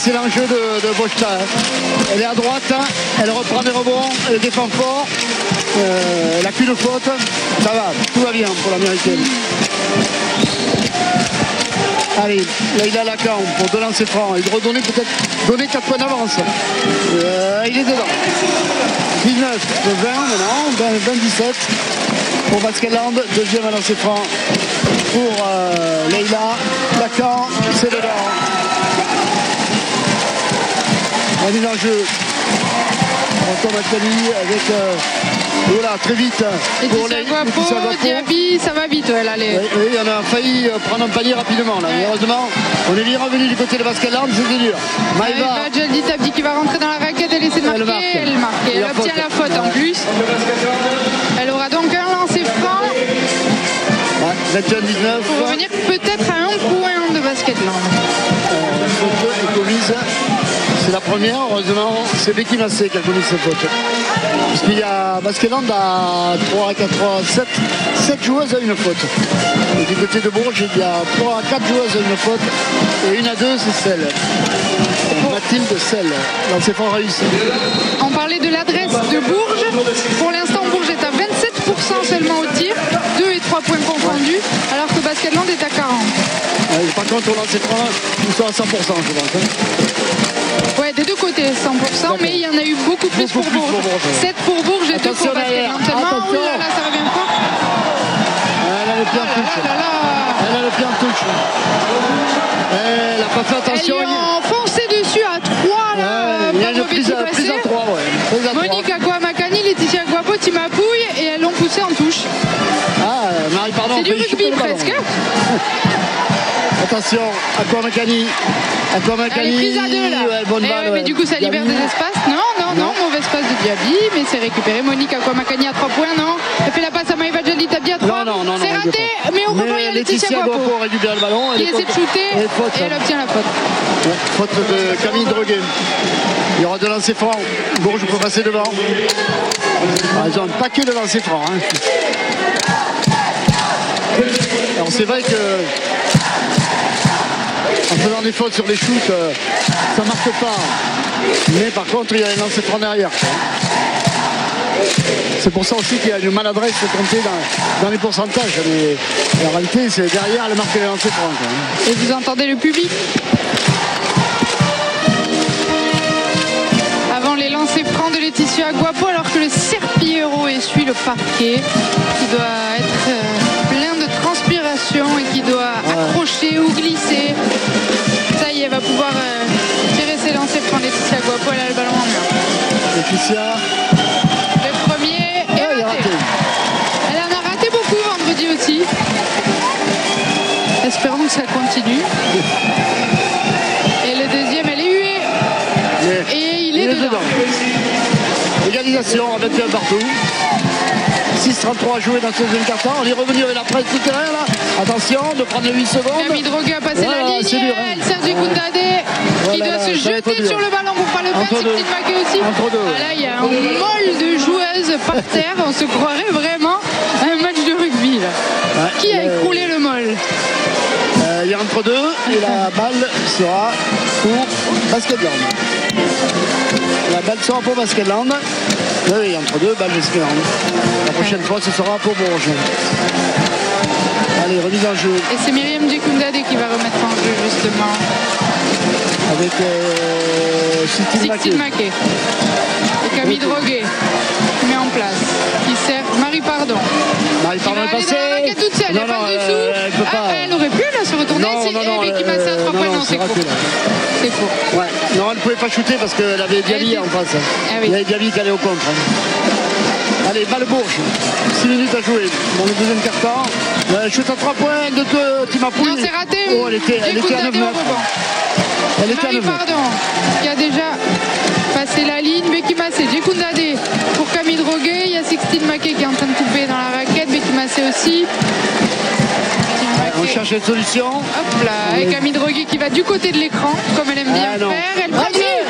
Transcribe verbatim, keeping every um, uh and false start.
excellent jeu de, de Boschta. Elle est à droite, elle reprend des rebonds, elle défend fort. Euh, elle n'a qu'une faute. Ça va, tout va bien pour l'américaine. Allez, Leïla Lacan pour deux lancers francs. Il redonner peut-être donner quatre points d'avance. Euh, il est dedans. dix-neuf, vingt maintenant, vingt dix-sept pour Basket-Land. Deuxième à lancer franc pour euh, Leïla Lacan. C'est dedans. Remise en jeu. Encore Macani avec euh, voilà, très vite pour les Diaby, ça va vite, ouais, là, les... oui, oui, on a failli prendre un panier rapidement là. Ouais. Heureusement, on est bien revenu du côté de Basket-Land, c'était dur. Maïva Djaldi Tabdi qui va rentrer dans la raquette, elle essaie de marquer, elle marque, elle, marque. elle, elle obtient la faute ouais. en plus. Elle aura donc un lancer franc. Ouais, vingt et un dix-neuf. Pour revenir peut-être à un point de Basket-Land. Euh, C'est la première, heureusement, c'est Becky Massé qui a commis cette faute. Puisqu'il y a Basket-Land à trois, quatre, sept, sept joueuses à une faute. Et du côté de Bourges, il y a trois à quatre joueuses à une faute. Et une à deux, c'est celle. Mathilde Selle. Lancé fort réussi. On parlait de l'adresse de Bourges. Pour l'instant, Bourges est à vingt-sept pour cent seulement au tir. deux et trois points confondus. Alors que Basket-Land est à quarante. Ouais, par contre, au lancer franc, ils sont à cent pour cent, je pense. Hein. Ouais, des deux côtés, cent pour cent, mais il y en a eu beaucoup plus beaucoup pour Bourges. Bourges. sept pour Bourges et deux pour Basket-Land seulement. Oh là là, ça revient fort. Elle a le pied en touche. Là, là, là. Elle a le pied en touche. Elle n'a pas fait attention. Elle lui a enfoncé dessus à trois là. Ouais, il y a une prise à, prise à trois, ouais. Prise à Monique Akouamakani, Laetitia Guapo, Timapouille et elles l'ont poussé en touche. Ah, Marie, pardon. C'est du rugby presque. Attention, Akouamakani. Akouamakani. Elle est prise à deux là. Ouais, bonne eh balle, ouais, mais ouais. du coup ça libère des espaces. Non, non, non, non, mauvais espace de Diaby, mais c'est récupéré. Monique Akouamakani à trois points, non. Elle fait la passe à Maïva Djaldi Tabdi à trois. Non, non, non, c'est non, raté, mais au rebond il y a Laetitia Guapo. Guapo récupère le ballon. Il essaie de shooter et, faute, et elle obtient la faute. Ouais, faute de Camille Droguet. Il y aura deux lancers francs. Bourges peut passer devant. Ah, ils ont un paquet de lancers francs. Hein. Alors c'est vrai que en faisant des fautes sur les shoots, euh, ça ne marque pas. Mais par contre, il y a un lancer franc derrière. C'est pour ça aussi qu'il y a une maladresse comptée dans, dans les pourcentages. Mais en réalité, c'est derrière le marque les lancers francs. Hein. Et vous entendez le public? Avant les lancers francs de Laetitia Guapo, alors que le Serpillero essuie le parquet, qui doit être euh, plein de transpiration et qui doit ouais. accrocher ou glisser. Ça y est, elle va pouvoir euh, tirer ses lancers francs. Laetitia Guapo, elle a le ballon en main. Laetitia. Le premier est ouais, raté. raté. Elle en a raté beaucoup vendredi aussi. Espérons que ça continue. Et le deuxième, elle est huée. Mais et il est, il est dedans. dedans. Égalisation avec un partout. six trente-trois à jouer dans ce deuxième quart-temps. On est revenu avec la presse tout terrain là. Attention de prendre les huit secondes. Camille Droguet a passé voilà, la ligne. Dur, hein. Sergi Koundadé voilà, qui doit se jeter sur le ballon pour pas le perdre. Sixtine Maquet aussi. Ah, là, il y a un mol de joueuses par terre. On se croirait vraiment à un match de rugby là. Ouais, qui a euh... écroulé le mol? Il y a entre deux et la balle sera pour Basket-Land. La balle sera pour Basket-Land. Oui, entre deux, balle Basket-Land. La prochaine fois, ce sera pour Bourges. Allez, remise en jeu. Et c'est Myriam Djekoundadé qui va remettre en jeu, justement. Avec euh, Sixtine Maquet. Et Camille oui. Droguet qui met en place. Qui sert Marie Pardon. Marie Pardon est passée. Elle toute seule, non, elle passe euh, dessous. Elle, peut pas, ah, elle aurait pu là se retourner. Non, si, non, non, et Becky Massé à trois points, non, c'est faux. C'est faux. Ouais. Non, elle ne pouvait pas shooter parce qu'elle avait Diaby en face. Ah, oui. Il y avait Diaby qui allait au contre. Allez, balle Bourges. six minutes à jouer dans le deuxième quart-temps. Euh, shoot à trois points de Timapouille. Non, c'est raté. Oh, elle était, elle était à neuf neuf. Elle était à neuf neuf. Pardon, qui a déjà passé la ligne. Becky Massé, Djekoundadé pour Camille Droguet. Il y a Sixtine Maquet qui est en train de couper dans la raquette. Becky Massé aussi. On cherche une solution. Hop là, et Camille Droguet qui va du côté de l'écran, comme elle aime bien ah, faire. Elle prend